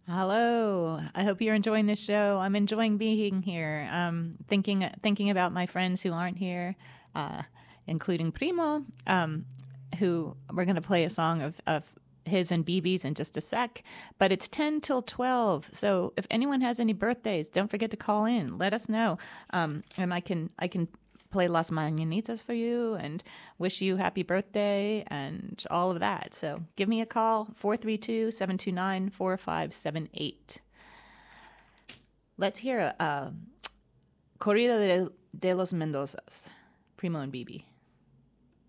Hello. I hope you're enjoying this show. I'm enjoying being here. Thinking about my friends who aren't here, uh, including Primo, who we're going to play a song of his and BB's in just a sec. But it's 10 till 12. So if anyone has any birthdays, don't forget to call in. Let us know. And I can play Las Mañanitas for you and wish you happy birthday and all of that. So give me a call, 432-729-4578. Let's hear Corrida de los Mendozas, Primo and BB.